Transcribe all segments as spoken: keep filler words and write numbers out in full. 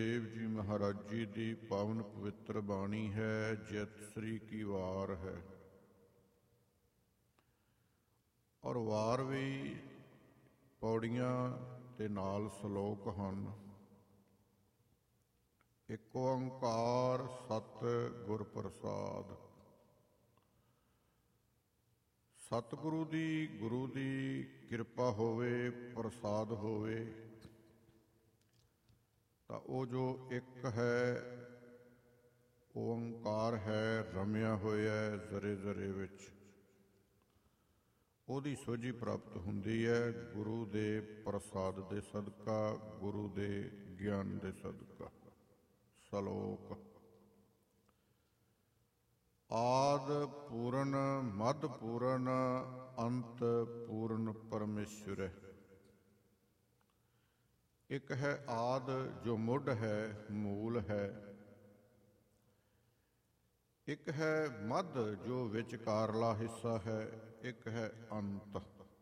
ਦੇਵ ਜੀ ਮਹਾਰਾਜ ਜੀ ਦੀ ਪਾਵਨ ਪਵਿੱਤਰ ਬਾਣੀ ਹੈ। ਜਿਤ ਸ੍ਰੀ ਕੀ ਵਾਰ ਹੈ ਔਰ ਵਾਰ ਵੀ ਪੌੜੀਆਂ ਤੇ ਨਾਲ ਸ਼ਲੋਕ ਹਨ। ਇੱਕ ਓੰਕਾਰ ਸਤ ਗੁਰ ਪ੍ਰਸਾਦ। ਸਤਿਗੁਰੂ ਦੀ ਗੁਰੂ ਦੀ ਕਿਰਪਾ ਹੋਵੇ, ਪ੍ਰਸਾਦ ਹੋਵੇ ਤਾਂ ਉਹ ਜੋ ਇੱਕ ਹੈ ਓੰਕਾਰ ਹੈ, ਰਮਿਆ ਹੋਇਆ ਜ਼ਰੇ ਜ਼ਰੇ ਵਿੱਚ, ਉਹਦੀ ਸੋਝੀ ਪ੍ਰਾਪਤ ਹੁੰਦੀ ਹੈ ਗੁਰੂ ਦੇ ਪ੍ਰਸਾਦ ਦੇ ਸਦਕਾ, ਗੁਰੂ ਦੇ ਗਿਆਨ ਦੇ ਸਦਕਾ। ਸ਼ਲੋਕ। ਆਦ ਪੂਰਨ ਮੱਧ ਪੂਰਨ ਅੰਤ ਪੂਰਨ ਪਰਮੇਸ਼ਰ। ਇੱਕ ਹੈ ਆਦ ਜੋ ਮੁੱਢ ਹੈ, ਮੂਲ ਹੈ। ਇੱਕ ਹੈ ਮੱਧ ਜੋ ਵਿਚਕਾਰਲਾ ਹਿੱਸਾ ਹੈ। ਇੱਕ ਹੈ ਅੰਤ।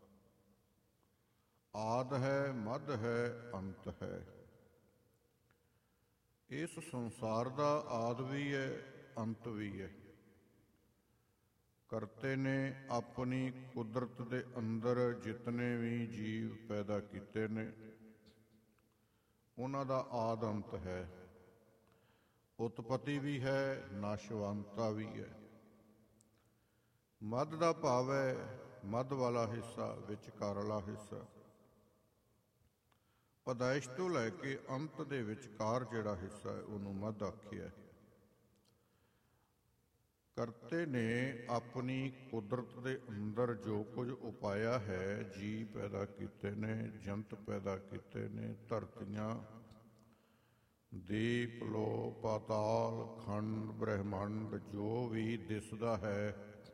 ਆਦ ਹੈ, ਮੱਧ ਹੈ, ਅੰਤ ਹੈ। ਇਸ ਸੰਸਾਰ ਦਾ ਆਦ ਵੀ ਹੈ, ਅੰਤ ਵੀ ਹੈ। ਕਰਤੇ ਨੇ ਆਪਣੀ ਕੁਦਰਤ ਦੇ ਅੰਦਰ ਜਿਤਨੇ ਵੀ ਜੀਵ ਪੈਦਾ ਕੀਤੇ ਨੇ, ਉਹਨਾਂ ਦਾ ਆਦ ਅੰਤ ਹੈ। ਉਤਪਤੀ ਵੀ ਹੈ, ਨਾਸ਼ਵੰਤਾ ਵੀ ਹੈ। ਮੱਧ ਦਾ ਭਾਵ ਹੈ ਮੱਧ ਵਾਲਾ ਹਿੱਸਾ, ਵਿਚਕਾਰਲਾ ਹਿੱਸਾ। ਪਦਾਇਸ਼ ਤੋਂ ਲੈ ਕੇ ਅੰਤ ਦੇ ਵਿਚਕਾਰ ਜਿਹੜਾ ਹਿੱਸਾ ਹੈ ਉਹਨੂੰ ਮੱਧ ਆਖਿਆ। ਕਰਤੇ ਨੇ ਆਪਣੀ ਕੁਦਰਤ ਦੇ ਅੰਦਰ ਜੋ ਕੁਝ ਉਪਾਇਆ ਹੈ, ਜੀਵ ਪੈਦਾ ਕੀਤੇ ਨੇ, ਜੰਤ ਪੈਦਾ ਕੀਤੇ ਨੇ, ਧਰਤੀਆਂ, ਦੀਪ, ਲੋ, ਪਾਤਾਲ, ਖੰਡ, ਬ੍ਰਹਿਮੰਡ, ਜੋ ਵੀ ਦਿਸਦਾ ਹੈ,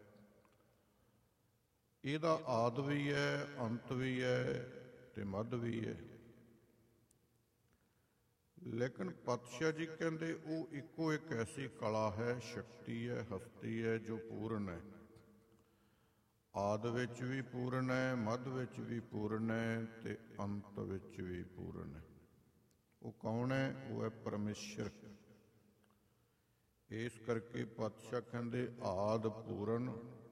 ਇਹਦਾ ਆਦ ਵੀ ਹੈ, ਅੰਤ ਵੀ ਹੈ ਤੇ ਮੱਧ ਵੀ ਹੈ। ਲੇਕਿਨ ਪਾਤਸ਼ਾਹ ਜੀ ਕਹਿੰਦੇ ਉਹ ਇੱਕੋ ਇੱਕ ਐਸੀ ਕਲਾ ਹੈ, ਸ਼ਕਤੀ ਹੈ, ਹਸਤੀ ਹੈ ਜੋ ਪੂਰਨ ਹੈ। ਆਦ ਵਿੱਚ ਵੀ ਪੂਰਨ ਹੈ, ਮੱਧ ਵਿੱਚ ਵੀ ਪੂਰਨ ਹੈ ਤੇ ਅੰਤ ਵਿੱਚ ਵੀ ਪੂਰਨ ਹੈ। ਉਹ ਕੌਣ ਹੈ? ਉਹ ਹੈ ਪਰਮੇਸ਼ਰ। ਇਸ ਕਰਕੇ ਪਾਤਸ਼ਾਹ ਕਹਿੰਦੇ ਆਦ ਪੂਰਨ,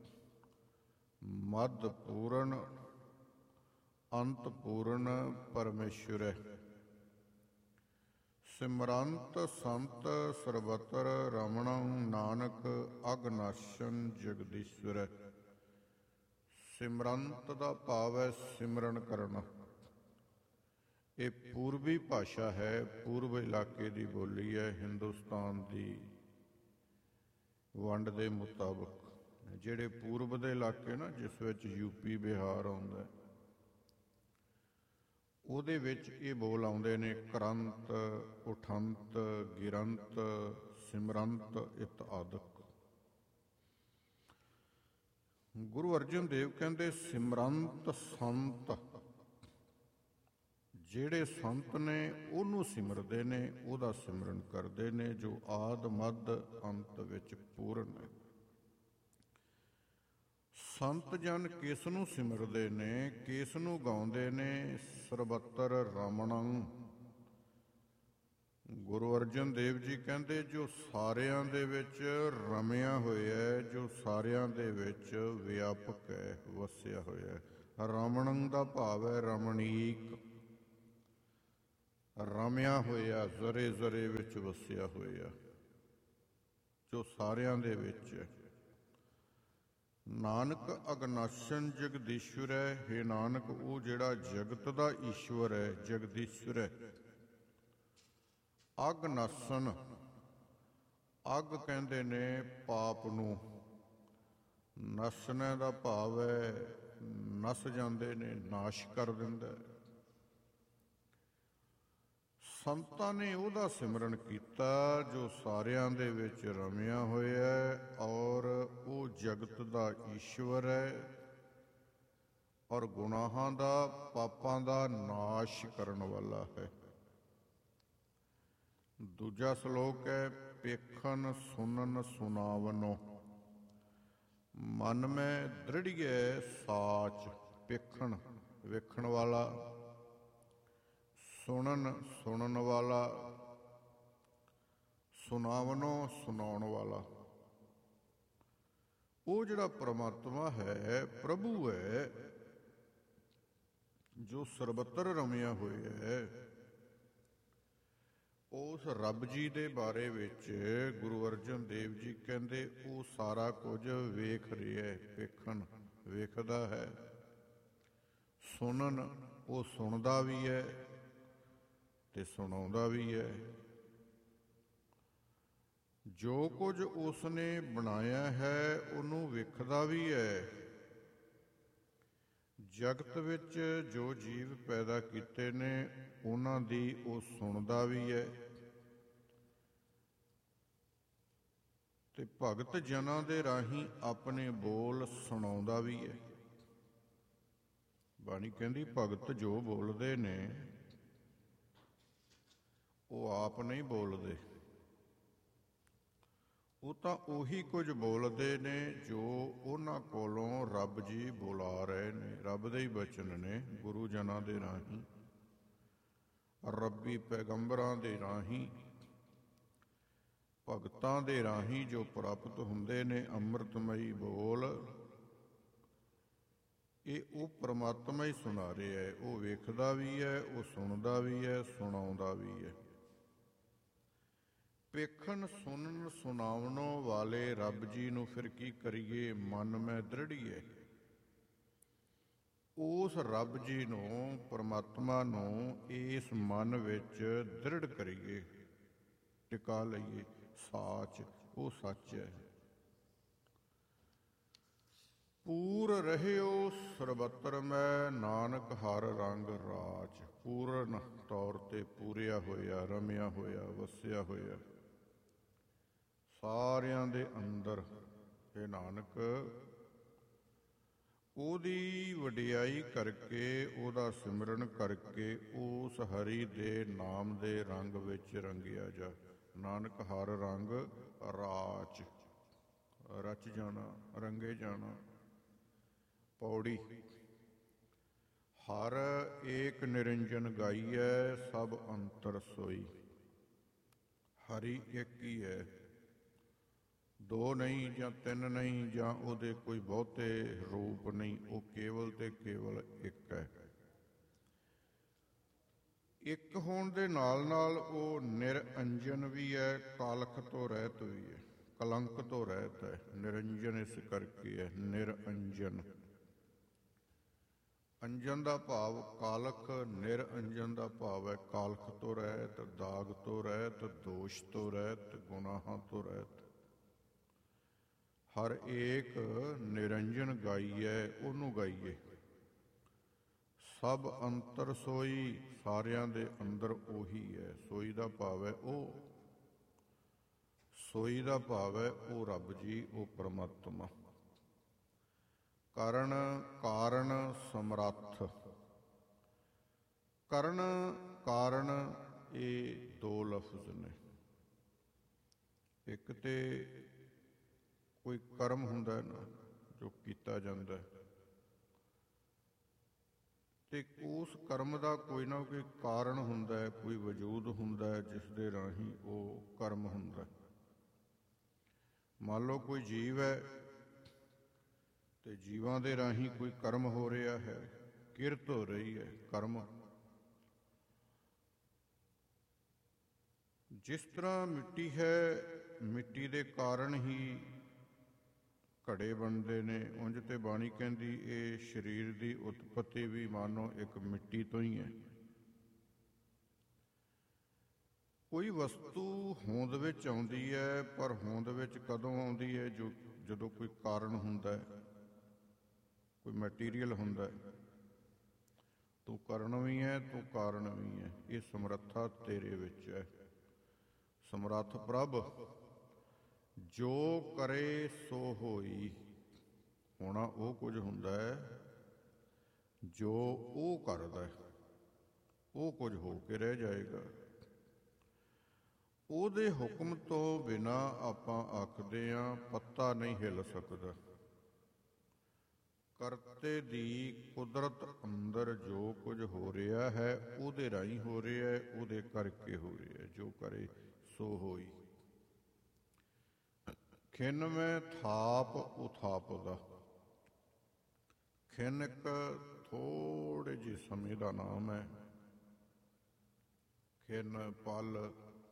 ਮੱਧ ਪੂਰਨ, ਅੰਤ ਪੂਰਨ ਪਰਮੇਸ਼ਰ ਹੈ। ਸਿਮਰੰਤ ਸੰਤ ਸਰਬਤਰ ਰਮਣੰ ਨਾਨਕ ਅਗਨਾਸ਼ਨ ਜਗਦੀਸ਼ਵਰ। ਸਿਮਰੰਤ ਦਾ ਭਾਵ ਹੈ ਸਿਮਰਨ ਕਰਨਾ। ਇਹ ਪੂਰਬੀ ਭਾਸ਼ਾ ਹੈ, ਪੂਰਬ ਇਲਾਕੇ ਦੀ ਬੋਲੀ ਹੈ। ਹਿੰਦੁਸਤਾਨ ਦੀ ਵੰਡ ਦੇ ਮੁਤਾਬਕ ਜਿਹੜੇ ਪੂਰਬ ਦੇ ਇਲਾਕੇ ਨਾ, ਜਿਸ ਵਿੱਚ ਯੂਪੀ ਬਿਹਾਰ ਆਉਂਦਾ, ਉਹਦੇ ਵਿੱਚ ਇਹ ਬੋਲ ਆਉਂਦੇ ਨੇ ਕਰੰਤ, ਉਠੰਤ, ਗਿਰੰਤ, ਸਿਮਰੰਤ ਇਤਆਦਿਕ। ਗੁਰੂ ਅਰਜਨ ਦੇਵ ਕਹਿੰਦੇ ਸਿਮਰੰਤ ਸੰਤ, ਜਿਹੜੇ ਸੰਤ ਨੇ ਉਹਨੂੰ ਸਿਮਰਦੇ ਨੇ, ਉਹਦਾ ਸਿਮਰਨ ਕਰਦੇ ਨੇ, ਜੋ ਆਦ ਮੱਧ ਅੰਤ ਵਿੱਚ ਪੂਰਨ ਹੈ। ਸੰਤ ਜਨ ਕਿਸ ਨੂੰ ਸਿਮਰਦੇ ਨੇ, ਕਿਸ ਨੂੰ ਗਾਉਂਦੇ ਨੇ? ਸਰਬੱਤਰ ਰਮਣੰ। ਗੁਰੂ ਅਰਜਨ ਦੇਵ ਜੀ ਕਹਿੰਦੇ ਜੋ ਸਾਰਿਆਂ ਦੇ ਵਿੱਚ ਰਮਿਆ ਹੋਇਆ ਹੈ, ਜੋ ਸਾਰਿਆਂ ਦੇ ਵਿੱਚ ਵਿਆਪਕ ਹੈ, ਵਸਿਆ ਹੋਇਆ ਹੈ। ਰਮਣੰ ਦਾ ਭਾਵ ਹੈ ਰਮਣੀਕ, ਰਮਿਆ ਹੋਇਆ, ਜ਼ਰੇ ਜ਼ਰੇ ਵਿੱਚ ਵਸਿਆ ਹੋਇਆ, ਜੋ ਸਾਰਿਆਂ ਦੇ ਵਿੱਚ ਹੈ। ਨਾਨਕ ਅਗਨਾਸ਼ਨ ਜਗਦੀਸ਼ਵਰ ਹੈ। ਹੇ ਨਾਨਕ, ਉਹ ਜਿਹੜਾ ਜਗਤ ਦਾ ਈਸ਼ਵਰ ਹੈ, ਜਗਦੀਸ਼ਵਰ ਹੈ। ਅਗਨਾਸ਼ਨ, ਅਗ ਕਹਿੰਦੇ ਨੇ ਪਾਪ ਨੂੰ, ਨਸਣੇ ਦਾ ਭਾਵ ਹੈ ਨਸ ਜਾਂਦੇ ਨੇ, ਨਾਸ਼ ਕਰ ਦਿੰਦਾ। ਸੰਤਾਂ ਨੇ ਉਹਦਾ ਸਿਮਰਨ ਕੀਤਾ ਜੋ ਸਾਰਿਆਂ ਦੇ ਵਿੱਚ ਰਮਿਆ ਹੋਇਆ ਹੈ ਔਰ ਉਹ ਜਗਤ ਦਾ ਈਸ਼ਵਰ ਹੈ ਔਰ ਗੁਨਾਹਾਂ ਦਾ, ਪਾਪਾਂ ਦਾ ਨਾਸ਼ ਕਰਨ ਵਾਲਾ ਹੈ। ਦੂਜਾ ਸ਼ਲੋਕ ਹੈ ਪੇਖਨ ਸੁਨਨ ਸੁਨਾਵਨੋ। ਮਨ ਮੈਂ ਦ੍ਰਿੜੀਏ ਸਾਚ। ਪੇਖਣ ਵੇਖਣ ਵਾਲਾ, ਸੁਣਨ ਸੁਣਨ ਵਾਲਾ, ਸੁਣਾਵਨੋਂ ਸੁਣਾਉਣ ਵਾਲਾ। ਉਹ ਜਿਹੜਾ ਪ੍ਰਮਾਤਮਾ ਹੈ, ਪ੍ਰਭੂ ਹੈ, ਜੋ ਸਰਬੱਤਰ ਰਮਿਆ ਹੋਇਆ ਹੈ, ਉਸ ਰੱਬ ਜੀ ਦੇ ਬਾਰੇ ਵਿੱਚ ਗੁਰੂ ਅਰਜਨ ਦੇਵ ਜੀ ਕਹਿੰਦੇ ਉਹ ਸਾਰਾ ਕੁਝ ਵੇਖ ਰਿਹਾ ਹੈ, ਵੇਖਣ ਵੇਖਦਾ ਹੈ, ਸੁਣਨ ਉਹ ਸੁਣਦਾ ਵੀ ਹੈ ਤੇ ਸੁਣਾਉਂਦਾ ਵੀ ਹੈ। ਜੋ ਕੁਝ ਉਸਨੇ ਬਣਾਇਆ ਹੈ ਉਹਨੂੰ ਵੇਖਦਾ ਵੀ ਹੈ। ਜਗਤ ਵਿੱਚ ਜੋ ਜੀਵ ਪੈਦਾ ਕੀਤੇ ਨੇ ਉਹਨਾਂ ਦੀ ਉਹ ਸੁਣਦਾ ਵੀ ਹੈ ਤੇ ਭਗਤ ਜਨਾਂ ਦੇ ਰਾਹੀਂ ਆਪਣੇ ਬੋਲ ਸੁਣਾਉਂਦਾ ਵੀ ਹੈ। ਬਾਣੀ ਕਹਿੰਦੀ ਭਗਤ ਜੋ ਬੋਲਦੇ ਨੇ ਉਹ ਆਪ ਨਹੀਂ ਬੋਲਦੇ, ਉਹ ਤਾਂ ਉਹੀ ਕੁਝ ਬੋਲਦੇ ਨੇ ਜੋ ਉਹਨਾਂ ਕੋਲੋਂ ਰੱਬ ਜੀ ਬੁਲਾ ਰਹੇ ਨੇ। ਰੱਬ ਦੇ ਹੀ ਬਚਨ ਨੇ, ਗੁਰੂ ਜਨਾਂ ਦੇ ਰਾਹੀਂ, ਰੱਬੀ ਪੈਗੰਬਰਾਂ ਦੇ ਰਾਹੀਂ, ਭਗਤਾਂ ਦੇ ਰਾਹੀਂ ਜੋ ਪ੍ਰਾਪਤ ਹੁੰਦੇ ਨੇ ਅੰਮ੍ਰਿਤਮਈ ਬੋਲ, ਇਹ ਉਹ ਪ੍ਰਮਾਤਮਾ ਹੀ ਸੁਣਾ ਰਿਹਾ ਹੈ। ਉਹ ਵੇਖਦਾ ਵੀ ਹੈ, ਉਹ ਸੁਣਦਾ ਵੀ ਹੈ, ਸੁਣਾਉਂਦਾ ਵੀ ਹੈ। ਵੇਖਣ ਸੁਣਨ ਸੁਣਾਉਣੋਂ ਵਾਲੇ ਰੱਬ ਜੀ ਨੂੰ ਫਿਰ ਕੀ ਕਰੀਏ? ਮਨ ਮੈਂ ਦ੍ਰਿੜੀਏ। ਉਸ ਰੱਬ ਜੀ ਨੂੰ, ਪਰਮਾਤਮਾ ਨੂੰ ਇਸ ਮਨ ਵਿੱਚ ਦ੍ਰਿੜ ਕਰੀਏ, ਟਿਕਾ ਲਈਏ। ਸਾਚ ਉਹ ਸੱਚ ਹੈ। ਪੂਰ ਰਹਿਓ ਸਰਬੱਤਰ ਮੈਂ, ਨਾਨਕ ਹਰ ਰੰਗ ਰਾਜ। ਪੂਰਨ ਤੌਰ ਤੇ ਪੂਰਿਆ ਹੋਇਆ, ਰਮਿਆ ਹੋਇਆ, ਵਸਿਆ ਹੋਇਆ ਸਾਰਿਆਂ ਦੇ ਅੰਦਰ। ਇਹ ਨਾਨਕ ਉਹਦੀ ਵਡਿਆਈ ਕਰਕੇ, ਉਹਦਾ ਸਿਮਰਨ ਕਰਕੇ ਉਸ ਹਰੀ ਦੇ ਨਾਮ ਦੇ ਰੰਗ ਵਿੱਚ ਰੰਗਿਆ ਜਾ। ਨਾਨਕ ਹਰ ਰੰਗ ਰਾਚ, ਰਚ ਜਾਣਾ, ਰੰਗੇ ਜਾਣਾ। ਪੌੜੀ। ਹਰ ਏਕ ਨਿਰੰਜਨ ਗਾਈਐ, ਸਭ ਅੰਤਰ ਸੋਈ। ਹਰੀ ਇੱਕ ਹੀ ਹੈ, ਦੋ ਨਹੀਂ ਜਾਂ ਤਿੰਨ ਨਹੀਂ, ਜਾਂ ਉਹਦੇ ਕੋਈ ਬਹੁਤੇ ਰੂਪ ਨਹੀਂ। ਉਹ ਕੇਵਲ ਤੇ ਕੇਵਲ ਇੱਕ ਹੈ। ਇੱਕ ਹੋਣ ਦੇ ਨਾਲ ਨਾਲ ਉਹ ਨਿਰਅੰਜਨ ਵੀ ਹੈ, ਕਾਲਖ ਤੋਂ ਰਹਿਤ ਵੀ ਹੈ, ਕਲੰਕ ਤੋਂ ਰਹਿਤ ਹੈ। ਨਿਰੰਜਨ ਇਸ ਕਰਕੇ ਹੈ, ਨਿਰਅੰਜਨ। ਅੰਜਨ ਦਾ ਭਾਵ ਕਾਲਖ, ਨਿਰਅੰਜਨ ਦਾ ਭਾਵ ਹੈ ਕਾਲਖ ਤੋਂ ਰਹਿਤ, ਦਾਗ ਤੋਂ ਰਹਿਤ, ਦੋਸ਼ ਤੋਂ ਰਹਿਤ, ਗੁਨਾਹਾਂ ਤੋਂ ਰਹਿਤ। ਹਰ ਏਕ ਨਿਰੰਜਨ ਗਾਈਐ, ਉਹਨੂੰ ਗਾਈਏ। ਸਭ ਅੰਤਰ ਸੋਈ, ਸਾਰਿਆਂ ਦੇ ਅੰਦਰ ਉਹੀ ਹੈ। ਸੋਈ ਦਾ ਭਾਵ ਹੈ ਉਹ, ਸੋਈ ਦਾ ਭਾਵ ਹੈ ਉਹ ਰੱਬ ਜੀ, ਉਹ ਪਰਮਾਤਮਾ। ਕਰਨ ਕਾਰਨ ਸਮਰੱਥ। ਕਰਨ ਕਾਰਨ ਇਹ ਦੋ ਲਫ਼ਜ਼ ਨੇ। ਇੱਕ ਤੇ ਕੋਈ ਕਰਮ ਹੁੰਦਾ ਨਾ ਜੋ ਕੀਤਾ ਜਾਂਦਾ, ਤੇ ਉਸ ਕਰਮ ਦਾ ਕੋਈ ਨਾ ਕੋਈ ਕਾਰਨ ਹੁੰਦਾ ਹੈ, ਕੋਈ ਵਜੂਦ ਹੁੰਦਾ ਹੈ ਜਿਸ ਦੇ ਰਾਹੀਂ ਉਹ ਕਰਮ ਹੁੰਦਾ। ਮੰਨ ਲਓ ਕੋਈ ਜੀਵ ਹੈ ਤੇ ਜੀਵਾਂ ਦੇ ਰਾਹੀਂ ਕੋਈ ਕਰਮ ਹੋ ਰਿਹਾ ਹੈ, ਕਿਰਤ ਹੋ ਰਹੀ ਹੈ, ਕਰਮ। ਜਿਸ ਤਰ੍ਹਾਂ ਮਿੱਟੀ ਹੈ, ਮਿੱਟੀ ਦੇ ਕਾਰਨ ਹੀ ਘੜੇ ਬਣਦੇ ਨੇ। ਉਂਝ ਤੇ ਬਾਣੀ ਕਹਿੰਦੀ ਇਹ ਸਰੀਰ ਦੀ ਉਤਪਤੀ ਵੀ ਮਾਨੋ ਇੱਕ ਮਿੱਟੀ ਤੋਂ ਹੀ ਹੈ। ਕੋਈ ਵਸਤੂ ਹੋਂਦ ਵਿੱਚ ਆਉਂਦੀ ਹੈ, ਪਰ ਹੋਂਦ ਵਿੱਚ ਕਦੋਂ ਆਉਂਦੀ ਹੈ? ਜੋ ਜਦੋਂ ਕੋਈ ਕਾਰਨ ਹੁੰਦਾ ਹੈ, ਕੋਈ ਮਟੀਰੀਅਲ ਹੁੰਦਾ ਹੈ। ਤੂੰ ਕਾਰਨ ਵੀ ਹੈ, ਤੂੰ ਕਾਰਨ ਵੀ ਹੈ। ਇਹ ਸਮਰੱਥਾ ਤੇਰੇ ਵਿੱਚ ਹੈ। ਸਮਰੱਥ ਪ੍ਰਭ ਜੋ ਕਰੇ ਸੋ ਹੋਈ। ਹੋਣਾ ਉਹ ਕੁਝ ਹੁੰਦਾ ਹੈ ਜੋ ਉਹ ਕਰਦਾ ਹੈ, ਉਹ ਕੁਝ ਹੋ ਕੇ ਰਹਿ ਜਾਏਗਾ। ਉਹਦੇ ਹੁਕਮ ਤੋਂ ਬਿਨਾਂ ਆਪਾਂ ਆਖਦੇ ਹਾਂ ਪੱਤਾ ਨਹੀਂ ਹਿੱਲ ਸਕਦਾ। ਕਰਤੇ ਦੀ ਕੁਦਰਤ ਅੰਦਰ ਜੋ ਕੁਝ ਹੋ ਰਿਹਾ ਹੈ ਉਹਦੇ ਰਾਹੀਂ ਹੋ ਰਿਹਾ ਹੈ, ਉਹਦੇ ਕਰਕੇ ਹੋ ਰਿਹਾ ਹੈ। ਜੋ ਕਰੇ ਸੋ ਹੋਈ। ਖਿਨ ਮੈਂ ਥਾਪ ਉਥਾਪਦਾ। ਖਿਨ ਇੱਕ ਥੋੜੇ ਜਿਹੇ ਸਮੇਂ ਦਾ ਨਾਮ ਹੈ। ਖਿਨ ਪਲ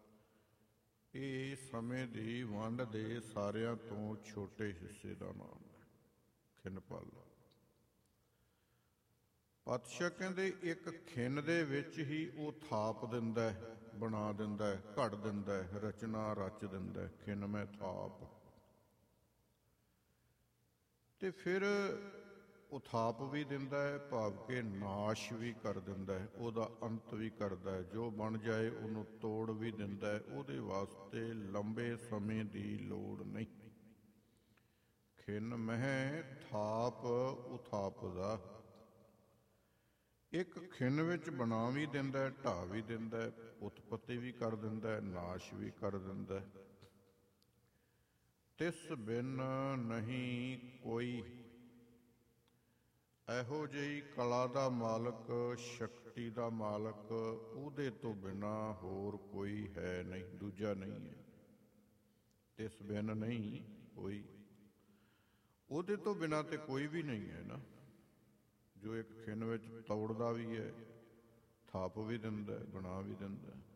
ਇਹ ਸਮੇਂ ਦੀ ਵੰਡ ਦੇ ਸਾਰਿਆਂ ਤੋਂ ਛੋਟੇ ਹਿੱਸੇ ਦਾ ਨਾਮ ਹੈ। ਖਿਨ ਪਲ। ਪਾਤਸ਼ਾਹ ਕਹਿੰਦੇ ਇੱਕ ਖਿਨ ਦੇ ਵਿੱਚ ਹੀ ਉਹ ਥਾਪ ਦਿੰਦਾ ਹੈ, ਬਣਾ ਦਿੰਦਾ ਹੈ, ਘੜ ਦਿੰਦਾ ਹੈ, ਰਚਨਾ ਰਚ ਦਿੰਦਾ ਹੈ। ਖਿਨ ਮੈਂ ਥਾਪ। ਤੇ ਫਿਰ ਉਥਾਪ ਵੀ ਦਿੰਦਾ ਹੈ, ਭਾਵ ਕਿ ਨਾਸ਼ ਵੀ ਕਰ ਦਿੰਦਾ ਹੈ, ਉਹਦਾ ਅੰਤ ਵੀ ਕਰਦਾ ਹੈ। ਜੋ ਬਣ ਜਾਏ ਉਹਨੂੰ ਤੋੜ ਵੀ ਦਿੰਦਾ ਹੈ। ਉਹਦੇ ਵਾਸਤੇ ਲੰਬੇ ਸਮੇਂ ਦੀ ਲੋੜ ਨਹੀਂ। ਖਿਨ ਮਹਿ ਥਾਪ ਉਥਾਪਦਾ। ਇੱਕ ਖਿਨ ਵਿੱਚ ਬਣਾ ਵੀ ਦਿੰਦਾ ਹੈ, ਢਾਹ ਵੀ ਦਿੰਦਾ ਹੈ, ਉਤਪਤੀ ਵੀ ਕਰ ਦਿੰਦਾ ਹੈ, ਨਾਸ਼ ਵੀ ਕਰ ਦਿੰਦਾ ਹੈ। ਤਿਸ ਬਿਨ ਨਹੀਂ ਕੋਈ। ਇਹੋ ਜਿਹੀ ਕਲਾ ਦਾ ਮਾਲਕ, ਸ਼ਕਤੀ ਦਾ ਮਾਲਕ, ਉਹਦੇ ਤੋਂ ਬਿਨਾ ਹੋਰ ਕੋਈ ਹੈ ਨਹੀਂ, ਦੂਜਾ ਨਹੀਂ ਹੈ। ਤਿਸ ਬਿਨ ਨਹੀਂ ਕੋਈ। ਉਹਦੇ ਤੋਂ ਬਿਨਾ ਤੇ ਕੋਈ ਵੀ ਨਹੀਂ ਹੈ ਨਾ, ਜੋ ਇੱਕ ਖਿਨ ਵਿੱਚ ਤੋੜਦਾ ਵੀ ਹੈ, ਥਾਪ ਵੀ ਦਿੰਦਾ ਹੈ, ਬਣਾ ਵੀ ਦਿੰਦਾ ਹੈ।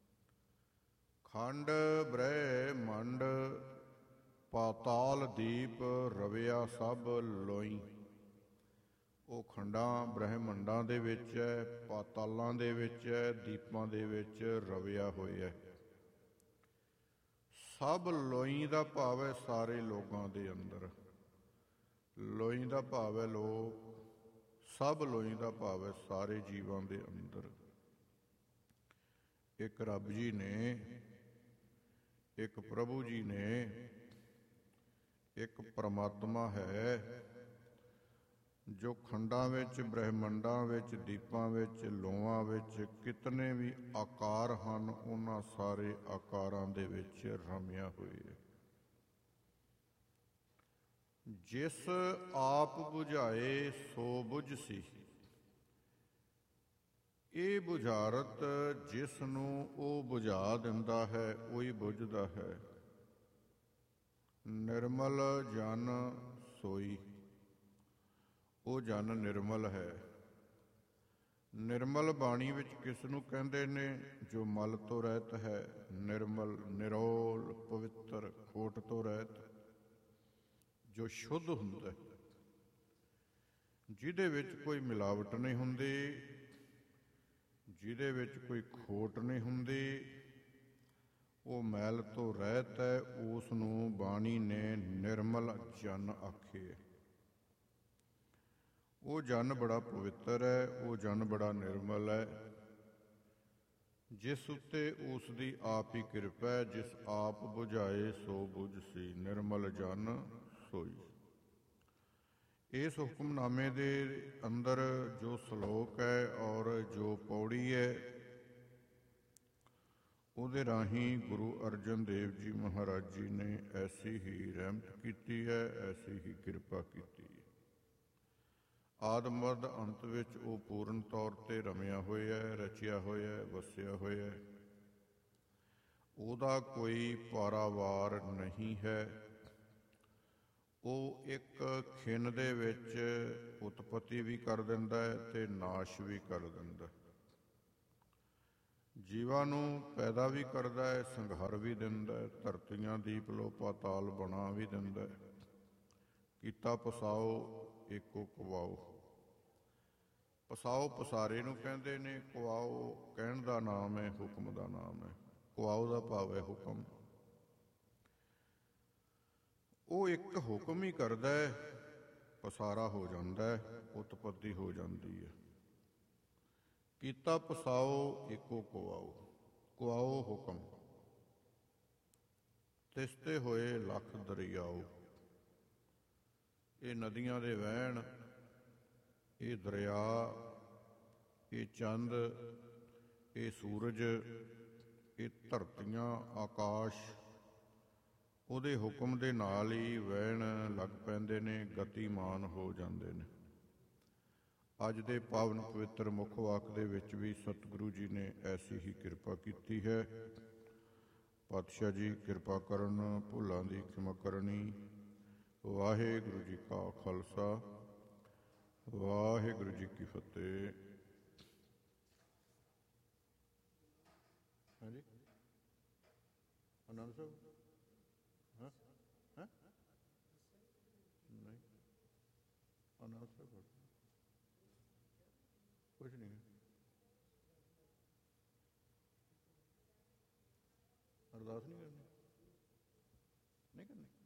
ਖੰਡ ਬ੍ਰਹਿਮੰਡ ਪਾਤਾਲ ਦੀਪ ਰਵਿਆ ਸਭ ਲੋਈ। ਉਹ ਖੰਡਾਂ ਬ੍ਰਹਿਮੰਡਾਂ ਦੇ ਵਿੱਚ ਹੈ, ਪਾਤਾਲਾਂ ਦੇ ਵਿੱਚ ਹੈ, ਦੀਪਾਂ ਦੇ ਵਿੱਚ ਰਵਿਆ ਹੋਇਆ ਹੈ। ਸਭ ਲੋਈ ਦਾ ਭਾਵ ਹੈ ਸਾਰੇ ਲੋਕਾਂ ਦੇ ਅੰਦਰ। ਲੋਈ ਦਾ ਭਾਵ ਹੈ ਲੋਕ, ਸਭ ਲੋਈ ਦਾ ਭਾਵ ਹੈ ਸਾਰੇ ਜੀਵਾਂ ਦੇ ਅੰਦਰ। ਇੱਕ ਰੱਬ ਜੀ ਨੇ, ਇੱਕ ਪ੍ਰਭੂ ਜੀ ਨੇ, ਇੱਕ ਪਰਮਾਤਮਾ ਹੈ ਜੋ ਖੰਡਾਂ ਵਿੱਚ, ਬ੍ਰਹਿਮੰਡਾਂ ਵਿੱਚ, ਦੀਪਾਂ ਵਿੱਚ, ਲੋਆਂ ਵਿੱਚ ਕਿਤਨੇ ਵੀ ਆਕਾਰ ਹਨ, ਉਹਨਾਂ ਸਾਰੇ ਆਕਾਰਾਂ ਦੇ ਵਿੱਚ ਰਮਿਆ ਹੋਇਆ ਹੈ। ਜਿਸ ਆਪ ਬੁਝਾਏ ਸੋ ਬੁਝਸੀ। ਇਹ ਬੁਝਾਰਤ ਜਿਸ ਨੂੰ ਉਹ ਬੁਝਾ ਦਿੰਦਾ ਹੈ, ਉਹੀ ਬੁਝਦਾ ਹੈ। ਨਿਰਮਲ ਜਨ ਸੋਈ। ਉਹ ਜਨ ਨਿਰਮਲ ਹੈ। ਨਿਰਮਲ ਬਾਣੀ ਵਿੱਚ ਕਿਸ ਨੂੰ ਕਹਿੰਦੇ ਨੇ? ਜੋ ਮਲ ਤੋਂ ਰਹਿਤ ਹੈ, ਨਿਰਮਲ, ਨਿਰੋਲ, ਪਵਿੱਤਰ, ਖੋਟ ਤੋਂ ਰਹਿਤ, ਜੋ ਸ਼ੁੱਧ ਹੁੰਦਾ, ਜਿਹਦੇ ਵਿੱਚ ਕੋਈ ਮਿਲਾਵਟ ਨਹੀਂ ਹੁੰਦੀ, ਜਿਹਦੇ ਵਿੱਚ ਕੋਈ ਖੋਟ ਨਹੀਂ ਹੁੰਦੀ, ਉਹ ਮੈਲ ਤੋਂ ਰਹਿਤ ਹੈ। ਉਸ ਨੂੰ ਬਾਣੀ ਨੇ ਨਿਰਮਲ ਜਨ ਆਖੇ। ਉਹ ਜਨ ਬੜਾ ਪਵਿੱਤਰ ਹੈ, ਉਹ ਜਨ ਬੜਾ ਨਿਰਮਲ ਹੈ, ਜਿਸ ਉੱਤੇ ਉਸ ਦੀ ਆਪ ਹੀ ਕਿਰਪਾ ਹੈ। ਜਿਸ ਆਪ ਬੁਝਾਏ ਸੋ ਬੁਝਸੀ, ਨਿਰਮਲ ਜਨ ਸੋਈ। ਇਸ ਹੁਕਮਨਾਮੇ ਦੇ ਅੰਦਰ ਜੋ ਸ਼ਲੋਕ ਹੈ ਔਰ ਜੋ ਪੌੜੀ ਹੈ, ਉਹਦੇ ਰਾਹੀਂ ਗੁਰੂ ਅਰਜਨ ਦੇਵ ਜੀ ਮਹਾਰਾਜ ਜੀ ਨੇ ਐਸੀ ਹੀ ਰਹਿਮਤ ਕੀਤੀ ਹੈ, ਐਸੀ ਹੀ ਕਿਰਪਾ ਕੀਤੀ ਹੈ। ਆਦਿ ਮੱਧ ਅੰਤ ਵਿੱਚ ਉਹ ਪੂਰਨ ਤੌਰ 'ਤੇ ਰਮਿਆ ਹੋਇਆ ਹੈ, ਰਚਿਆ ਹੋਇਆ ਹੈ, ਵਸਿਆ ਹੋਇਆ ਹੈ। ਉਹਦਾ ਕੋਈ ਪਾਰਾਵਾਰ ਨਹੀਂ ਹੈ। ਉਹ ਇੱਕ ਖਿਨ ਦੇ ਵਿੱਚ ਉਤਪਤੀ ਵੀ ਕਰ ਦਿੰਦਾ ਹੈ ਅਤੇ ਨਾਸ਼ ਵੀ ਕਰ ਦਿੰਦਾ। ਜੀਵਾਂ ਨੂੰ ਪੈਦਾ ਵੀ ਕਰਦਾ ਹੈ, ਸੰਘਾਰ ਵੀ ਦਿੰਦਾ ਹੈ, ਧਰਤੀਆਂ ਦੀਪ ਲੋ ਪਾਤਾਲ ਬਣਾ ਵੀ ਦਿੰਦਾ ਹੈ। ਕੀਤਾ ਪਸਾਓ ਏਕੋ ਕੁਵਾਓ। ਪਸਾਓ ਪਸਾਰੇ ਨੂੰ ਕਹਿੰਦੇ ਨੇ, ਕੁਆਓ ਕਹਿਣ ਦਾ ਨਾਮ ਹੈ, ਹੁਕਮ ਦਾ ਨਾਮ ਹੈ। ਕੁਆਓ ਦਾ ਭਾਵ ਹੈ ਹੁਕਮ। ਉਹ ਇੱਕ ਹੁਕਮ ਹੀ ਕਰਦਾ ਹੈ, ਪਸਾਰਾ ਹੋ ਜਾਂਦਾ ਹੈ, ਉਤਪਤੀ ਹੋ ਜਾਂਦੀ ਹੈ। ਕੀਤਾ ਪਸਾਓ ਏਕੋ ਕੁਆਓ। ਕੁਆਓ ਹੁਕਮ। ਤਿਸਤੇ ਹੋਏ ਲੱਖ ਦਰਿਆਓ। ਇਹ ਨਦੀਆਂ ਦੇ ਵਹਿਣ, ਇਹ ਦਰਿਆ, ਇਹ ਚੰਦ, ਇਹ ਸੂਰਜ, ਇਹ ਧਰਤੀਆਂ, ਆਕਾਸ਼, ਉਹਦੇ ਹੁਕਮ ਦੇ ਨਾਲ ਹੀ ਵਹਿਣ ਲੱਗ ਪੈਂਦੇ ਨੇ, ਗਤੀਮਾਨ ਹੋ ਜਾਂਦੇ ਨੇ। ਅੱਜ ਦੇ ਪਾਵਨ ਪਵਿੱਤਰ ਮੁੱਖ ਵਾਕ ਦੇ ਵਿੱਚ ਵੀ ਸਤਿਗੁਰੂ ਜੀ ਨੇ ਐਸੀ ਹੀ ਕਿਰਪਾ ਕੀਤੀ ਹੈ। ਪਾਤਸ਼ਾਹ ਜੀ ਕਿਰਪਾ ਕਰਨ, ਭੁੱਲਾਂ ਦੀ ਖਿਮਾ ਕਰਨੀ। ਵਾਹਿਗੁਰੂ ਜੀ ਕਾ ਖਾਲਸਾ, ਵਾਹਿਗੁਰੂ ਜੀ ਕੀ ਫਤਿਹ। ਹਾਂਜੀ ਆਨੰਦ ਸਾਹਿਬ ਹਾਂ ਹਾਂ ਨਹੀਂ ਆਨੰਦ ਸਾਹਿਬ ਕੁਛ ਨਹੀਂ ਹੈ। ਅਰਦਾਸ ਨਹੀਂ ਕਰਨੀ, ਨਹੀਂ ਕਰਨੀ।